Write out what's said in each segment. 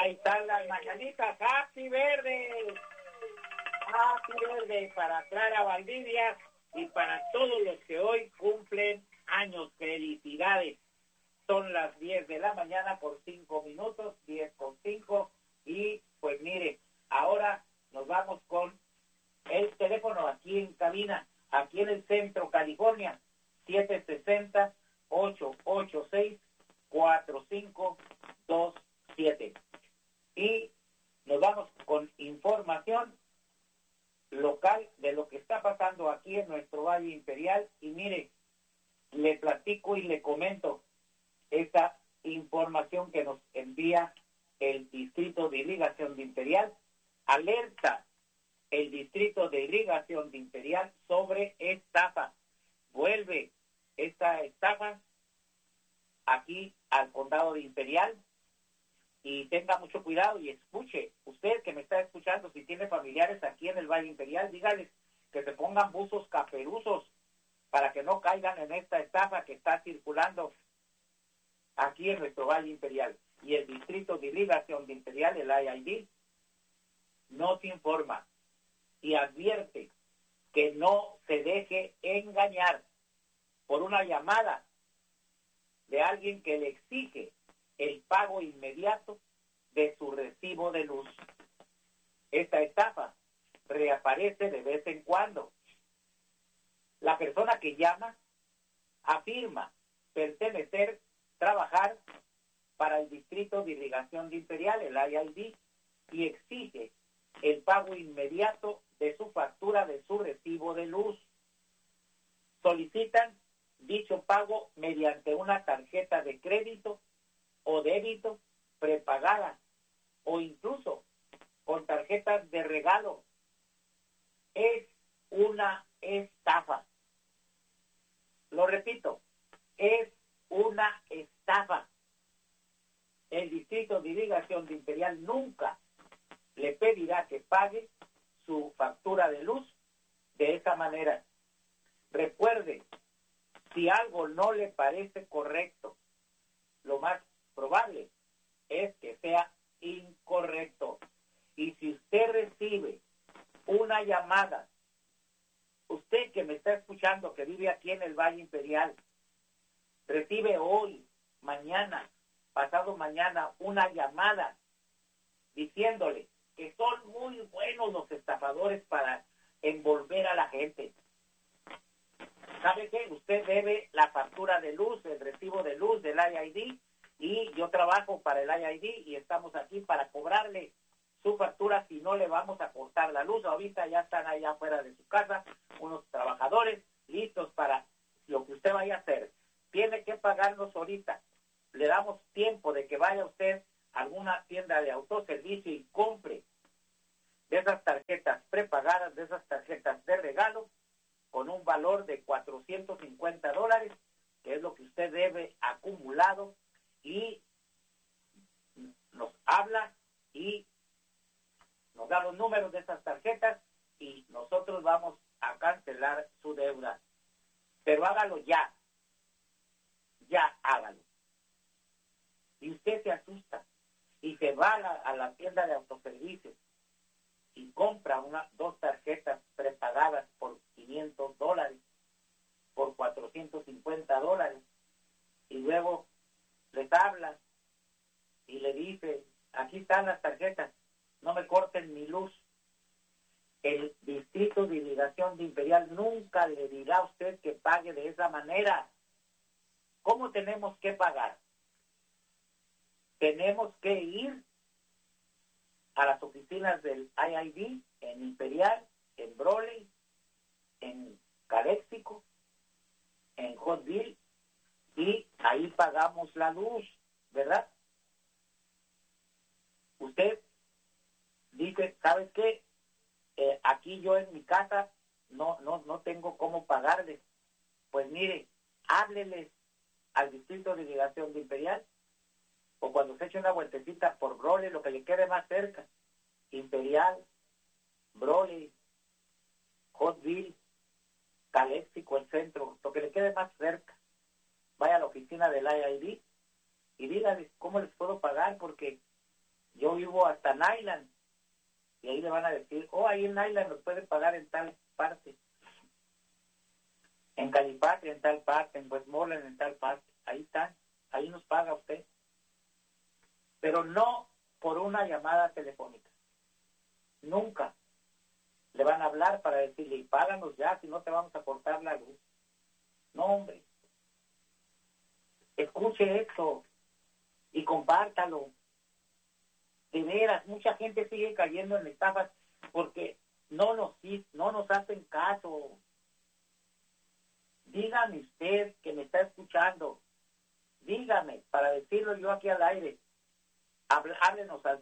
Ahí están las mañanitas. Happy Verde. Happy Verde para Clara Valdivia y para todos los que hoy cumplen años. Felicidades. Son las 10 de la mañana por 5 minutos, 10:05. Y pues mire, ahora nos vamos con el teléfono aquí en cabina, aquí en el centro, California, 760-886-4527. Y nos vamos con información local de lo que está pasando aquí en nuestro Valle Imperial. Y mire, le platico y le comento esta información que nos envía el Distrito de Irrigación de Imperial. Alerta el Distrito de Irrigación de Imperial sobre estafa. Vuelve esta estafa aquí al condado de Imperial. Y tenga mucho cuidado y escuche, usted que me está escuchando, si tiene familiares aquí en el Valle Imperial, dígales que se pongan buzos caperuzos para que no caigan en esta estafa que está circulando aquí en nuestro Valle Imperial. Y el Distrito de Irrigación de Imperial, el IID, nos informa y advierte que no se deje engañar por una llamada de alguien que le exige el pago inmediato de su recibo de luz. Esta estafa reaparece de vez en cuando. La persona que llama afirma trabajar para el Distrito de Irrigación de Imperial, el IID, y exige el pago inmediato de su factura de su recibo de luz. Solicitan dicho pago mediante una tarjeta de crédito o débito prepagada o incluso con tarjetas de regalo. Es una estafa. Lo repito, es una estafa. El Distrito de Irrigación de Imperial nunca le pedirá que pague su factura de luz de esa manera. Recuerde, si algo no le parece correcto, lo más probable es que sea incorrecto. Y si usted recibe una llamada, usted que me está escuchando, que vive aquí en el Valle Imperial, recibe hoy, mañana, pasado mañana, una llamada diciéndole que son muy buenos los estafadores para envolver a la gente. ¿Sabe qué? Usted debe la factura de luz, el recibo de luz del IID, y yo trabajo para el IID y estamos aquí para cobrarle su factura si no le vamos a cortar la luz. Ahorita ya están allá afuera de su casa unos trabajadores listos para lo que usted vaya a hacer. Tiene que pagarnos ahorita. Le damos tiempo de que vaya usted a alguna tienda de autoservicio y compre de esas tarjetas prepagadas, de esas tarjetas de regalo, con un valor de $450, que es lo que usted debe acumulado, y nos habla y nos da los números de esas tarjetas y nosotros vamos a cancelar su deuda. Pero hágalo ya hágalo. Y usted se asusta y se va a la tienda de autoservicios y compra dos tarjetas prepagadas por $500, por $450, y luego les habla y le dice, aquí están las tarjetas, no me corten mi luz. El Distrito de Irrigación de Imperial nunca le dirá a usted que pague de esa manera. ¿Cómo tenemos que pagar? Tenemos que ir a las oficinas del IID en Imperial, en Brawley, en Calexico, en Hotville, y ahí pagamos la luz, ¿verdad? Usted dice, ¿sabes qué? Aquí yo en mi casa no tengo cómo pagarles. Pues mire, hábleles al Distrito de Irrigación de Imperial, o cuando se eche una vueltecita por Brawley, lo que le quede más cerca, Imperial, Brawley, Hotville, Calexico, el centro, lo que le quede más cerca. Vaya a la oficina del IID y dígales cómo les puedo pagar, porque Yo vivo hasta Nyland y ahí le van a decir, oh, ahí en Nyland nos puede pagar en tal parte, en Calipatria en tal parte, en Westmoreland en tal parte, ahí están, ahí nos paga usted, pero no por una llamada telefónica, nunca le van a hablar para decirle, páganos ya, si no te vamos a cortar la luz. No, hombre, escuche esto y compártalo. De veras, mucha gente sigue cayendo en estafas porque no nos hacen caso. Dígame usted que me está escuchando, dígame, para decirlo yo aquí al aire, háblenos al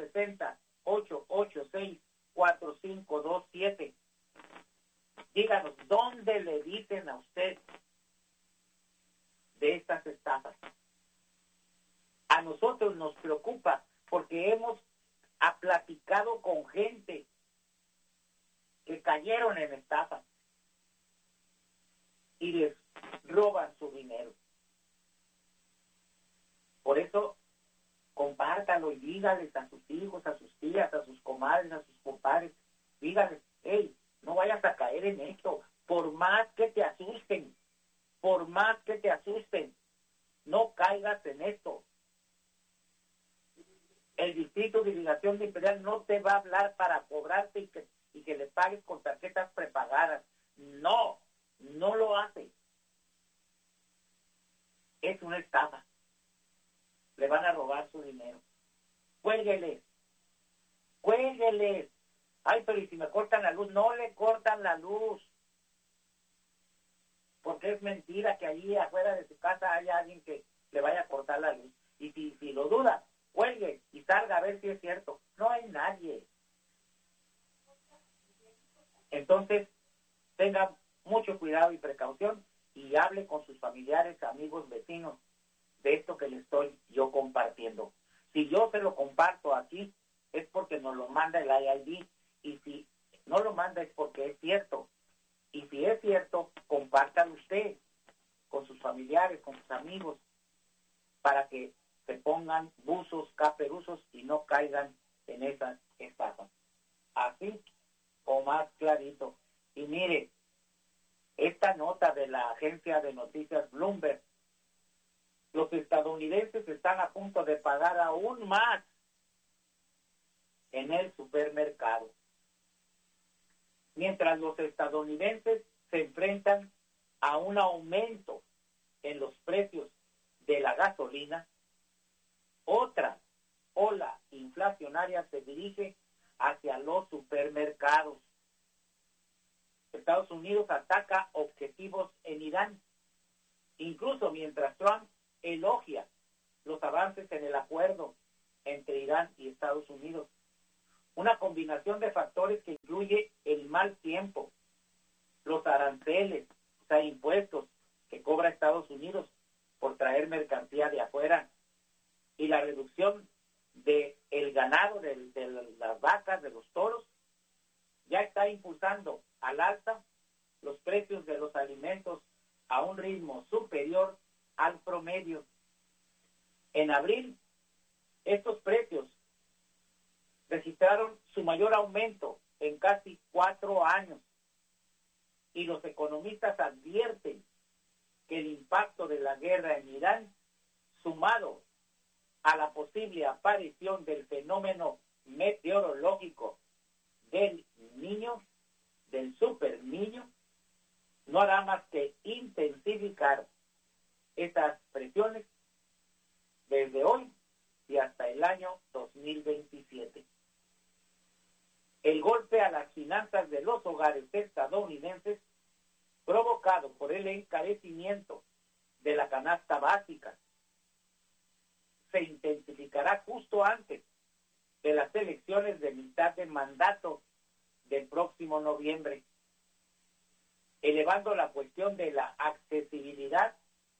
760-886-4527. Díganos, ¿dónde le dicen a usted de estas estafas? A nosotros nos preocupa porque hemos platicado con gente que cayeron en estafas y les roban su dinero. Por eso, compártalo y dígales a sus hijos, a sus tías, a sus comadres, a sus compadres, dígales, hey, no vayas a caer en esto, por más que te asusten, no caigas en esto. El Distrito de Liquidación de Imperial no te va a hablar para cobrarte y que le pagues con tarjetas prepagadas. No lo hace. Es una estafa. Le van a robar su dinero. Cuélgueles. Ay, pero ¿y si me cortan la luz? No le cortan la luz. Porque es mentira que allí afuera de su casa haya alguien que le vaya a cortar la luz. Y si lo duda, cuelgue y salga a ver si es cierto. No hay nadie. Entonces, tenga mucho cuidado y precaución y hable con sus familiares, amigos, vecinos de esto que le estoy yo compartiendo. Si yo se lo comparto aquí, es porque nos lo manda el IID, y si no lo manda es porque es cierto. Y si es cierto, compártalo usted con sus familiares, con sus amigos, para que se pongan buzos, caperuzos y no caigan en esas estafas. Así o más clarito. Y mire, esta nota de la agencia de noticias Bloomberg, los estadounidenses están a punto de pagar aún más en el supermercado. Mientras los estadounidenses se enfrentan a un aumento en los precios de la gasolina, otra ola inflacionaria se dirige hacia los supermercados. Estados Unidos ataca objetivos en Irán, incluso mientras Trump elogia los avances en el acuerdo entre Irán y Estados Unidos. Una combinación de factores que incluye el mal tiempo, los aranceles, o sea, impuestos que cobra Estados Unidos por traer mercancía de afuera, y la reducción del ganado, de las vacas, de los toros, ya está impulsando al alza los precios de los alimentos a un ritmo superior al promedio. En abril, estos precios registraron su mayor aumento en casi 4 años, y los economistas advierten que el impacto de la guerra en Irán, sumado a la posible aparición del fenómeno meteorológico del Niño, del Super Niño, no hará más que intensificar estas presiones desde hoy y hasta el año 2027. El golpe a las finanzas de los hogares estadounidenses, provocado por el encarecimiento de la canasta básica, se intensificará justo antes de las elecciones de mitad de mandato del próximo noviembre, elevando la cuestión de la accesibilidad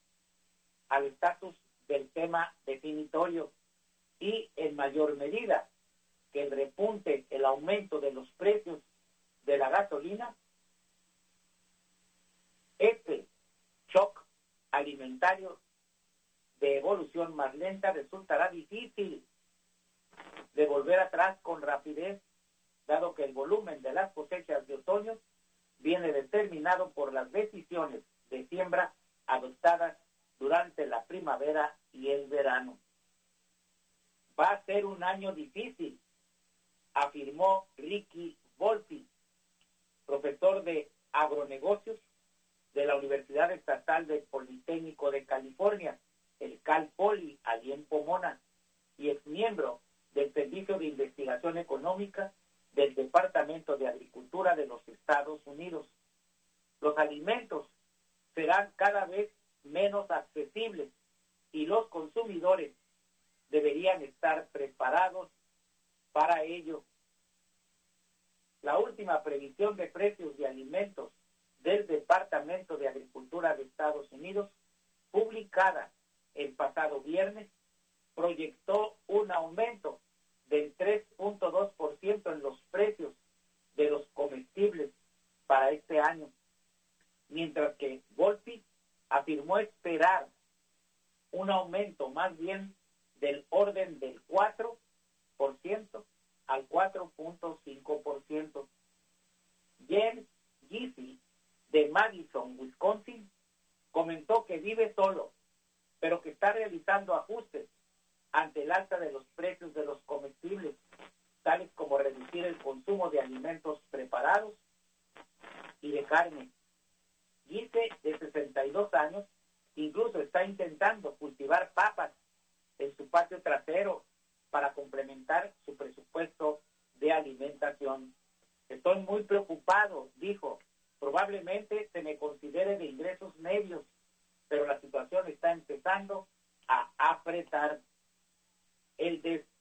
al estatus del tema definitorio, y en mayor medida que el repunte, el aumento de los precios de la gasolina, este shock alimentario de evolución más lenta resultará difícil de volver atrás con rapidez, dado que el volumen de las cosechas de otoño viene determinado por las decisiones de siembra adoptadas durante la primavera y el verano. Va a ser un año difícil, afirmó Ricky Volpi, profesor de agronegocios de la Universidad Estatal del Politécnico de California, el Cal Poly, allí en Pomona, y exmiembro del Servicio de Investigación Económica del Departamento de Agricultura de los Estados Unidos. Los alimentos serán cada vez menos accesibles y los consumidores deberían estar preparados para ello. La última previsión de precios de alimentos del Departamento de Agricultura de Estados Unidos, publicada el pasado viernes, proyectó un aumento del 3.2% en los precios de los comestibles para este año, mientras que Volpi afirmó esperar un aumento más bien del orden del 4% al 4.5%. James Giese, de Madison, Wisconsin, comentó que vive solo, pero que está realizando ajustes ante el alza de los precios de los comestibles, tales como reducir el consumo de alimentos preparados y de carne. Giese, de 62 años, incluso está intentando cultivar papas en su patio trasero para complementar su presupuesto de alimentación. Estoy muy preocupado, dijo. Probablemente se me considere de ingresos medios, pero la situación está empezando a apretar. El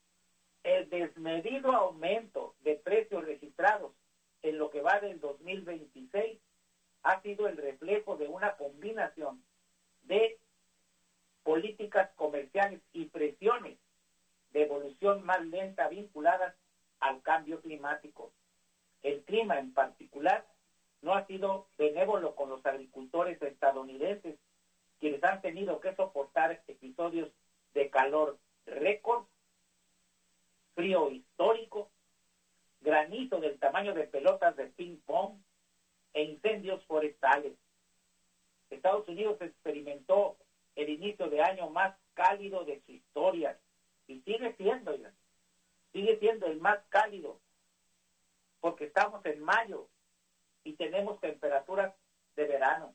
desmedido aumento de precios registrados en lo que va del 2026 ha sido el reflejo de una combinación de políticas comerciales y presiones de evolución más lenta vinculadas al cambio climático. El clima en particular no ha sido benévolo con los agricultores estadounidenses, quienes han tenido que soportar episodios de calor récord, frío histórico, granizo del tamaño de pelotas de ping pong e incendios forestales. Estados Unidos experimentó el inicio de año más cálido de su historia y sigue siendo el más cálido, porque estamos en mayo y tenemos temperaturas de verano.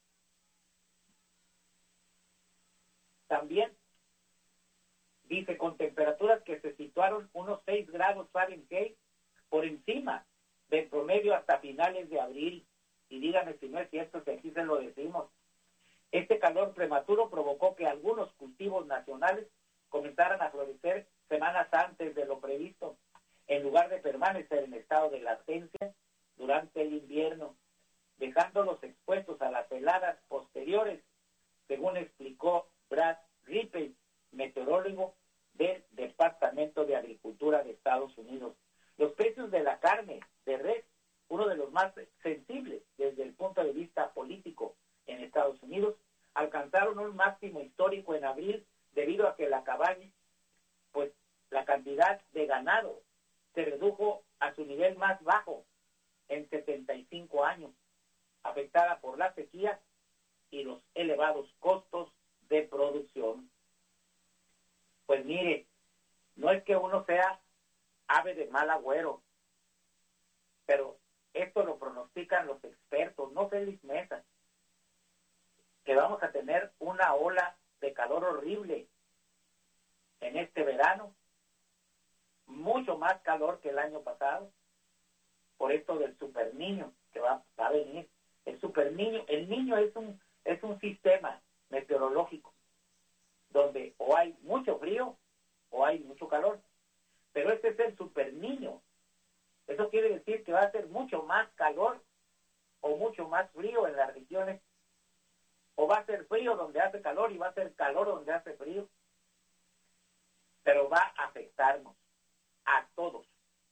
También dice, con temperaturas que se situaron unos 6 grados Fahrenheit por encima del promedio hasta finales de abril. Y díganme si no es cierto, que aquí se lo decimos. Este calor prematuro provocó que algunos cultivos nacionales comenzaran a florecer semanas antes de lo previsto, en lugar de permanecer en estado de latencia durante el invierno, dejándolos expuestos a las heladas posteriores, según explicó Brad Rippey, meteorólogo del Departamento de Agricultura de Estados Unidos. Los precios de la carne de res, uno de los más sensibles desde el punto de vista político en Estados Unidos, alcanzaron un máximo histórico en abril debido a que la cabaña, pues la cantidad de ganado se redujo a su nivel más bajo en 75 años, afectada por la sequía y los elevados costos de producción. Pues mire, no es que uno sea ave de mal agüero, pero esto lo pronostican los expertos, no Félix Mesa, que vamos a tener una ola de calor horrible en este verano, mucho más calor que el año pasado, por esto del super niño que va a venir. El super niño, el niño es un sistema meteorológico donde o hay mucho frío o hay mucho calor, pero este es el super niño. Eso quiere decir que va a ser mucho más calor o mucho más frío en las regiones, o va a ser frío donde hace calor y va a ser calor donde hace frío, pero va a afectarnos a todos.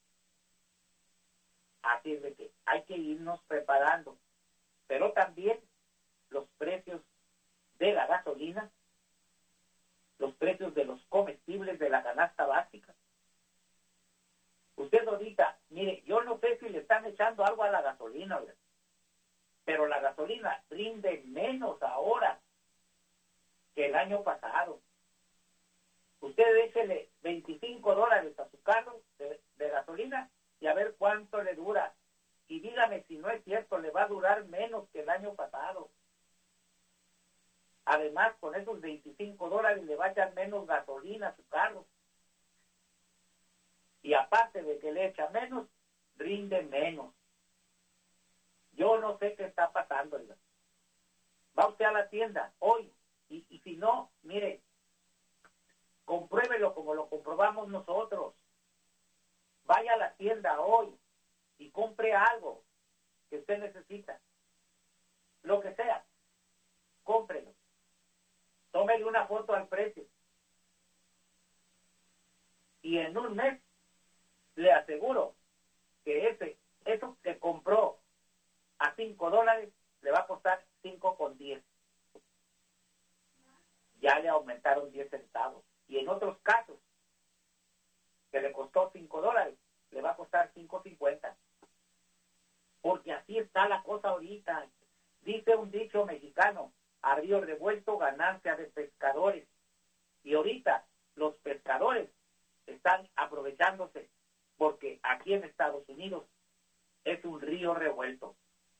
Así es de que hay que irnos preparando, pero también los precios de la gasolina, los precios de los comestibles de la canasta básica, no sé si le están echando algo a la gasolina, ¿verdad? Pero la gasolina rinde menos ahora que el año pasado. Usted échele $25 a su carro de gasolina y a ver cuánto le dura. Y dígame si no es cierto, le va a durar menos que el año pasado. Además, con esos $25 le va a echar menos gasolina a su carro. Y aparte de que le echa menos, rinde menos. Yo no sé qué está pasando, ¿verdad? Va usted a la tienda hoy y si no, mire, compruébelo como lo comprobamos nosotros. Vaya a la tienda hoy y compre algo que usted necesita. Lo que sea, cómprelo. Tómele una foto al precio. Y en un mes, le aseguro que eso que compró a $5 le va a costar 5,10. Ya le aumentaron 10 centavos. Y en otros casos, que le costó $5, le va a costar 5.50. Porque así está la cosa ahorita. Dice un dicho mexicano, a río revuelto ganancia de pescadores. Y ahorita los pescadores están aprovechándose porque aquí en Estados Unidos es un río revuelto.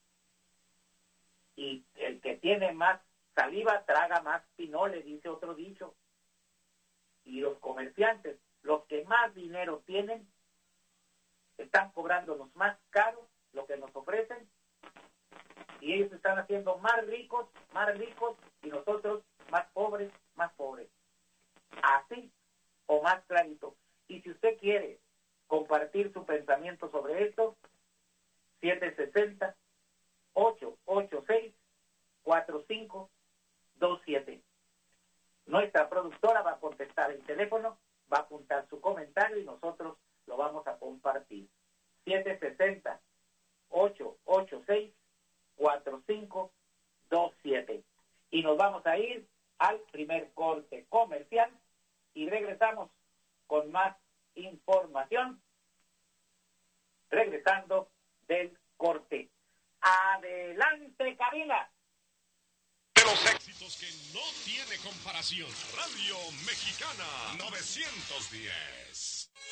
Y el que tiene más saliva traga más pinole, dice otro dicho. Y los comerciantes, los que más dinero tienen, están cobrándonos más caro lo que nos ofrecen y ellos están haciendo más ricos y nosotros más pobres. Así o más clarito. Y si usted quiere compartir su pensamiento sobre esto, 760-886-4527. Nuestra productora va a contestar el teléfono, va a apuntar su comentario y nosotros lo vamos a compartir. 760-886-4527. Y nos vamos a ir al primer corte comercial y regresamos con más información. Regresando del corte. ¡Adelante, cabina! De los éxitos que no tiene comparación. Radio Mexicana 910.